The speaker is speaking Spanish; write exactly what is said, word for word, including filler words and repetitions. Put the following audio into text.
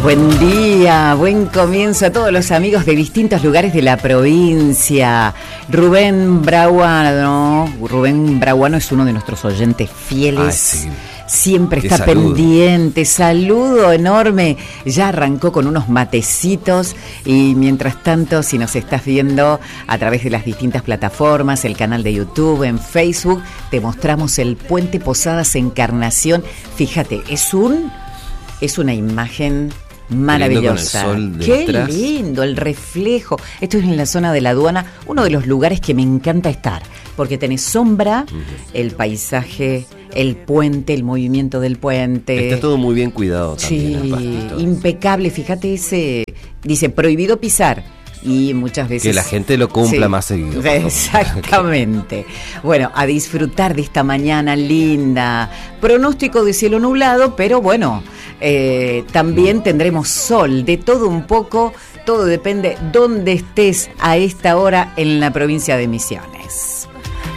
Buen día, buen comienzo a todos los amigos de distintos lugares de la provincia. Rubén Braguano, Rubén Braguano es uno de nuestros oyentes fieles. Ay, sí. Siempre está saludo. pendiente, saludo enorme. Ya arrancó con unos matecitos y mientras tanto, si nos estás viendo a través de las distintas plataformas, el canal de YouTube, en Facebook, te mostramos el Puente Posadas Encarnación. Fíjate, es un es una imagen maravillosa. Qué lindo el reflejo. Esto es en la zona de la aduana, uno de los lugares que me encanta estar, porque tenés sombra, uh-huh. el paisaje, el puente, el movimiento del puente. Está todo muy bien cuidado también. Sí, impecable. Fíjate ese, dice prohibido pisar. Y muchas veces... Que la gente lo cumpla sí, más seguido. Exactamente. Bueno, a disfrutar de esta mañana linda. Pronóstico de cielo nublado, pero bueno, eh, también tendremos sol, de todo un poco. Todo depende dónde estés a esta hora en la provincia de Misiones.